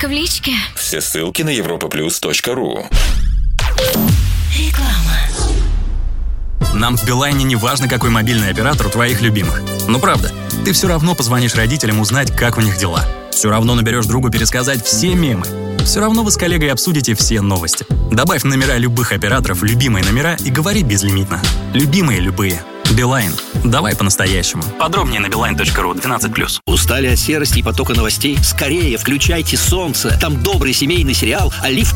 в личке. Все ссылки на europaplus.ru. Реклама. Нам в Билайне не важно, какой мобильный оператор у твоих любимых. Ну правда, ты все равно позвонишь родителям узнать, как у них дела. Все равно наберешь другу пересказать все мемы. Все равно вы с коллегой обсудите все новости. Добавь номера любых операторов в любимые номера и говори безлимитно. Любимые любые. Билайн. Давай по-настоящему. Подробнее на beeline.ru 12+. Устали от серости и потока новостей? Скорее включайте «Солнце». Там добрый семейный сериал «Оливковое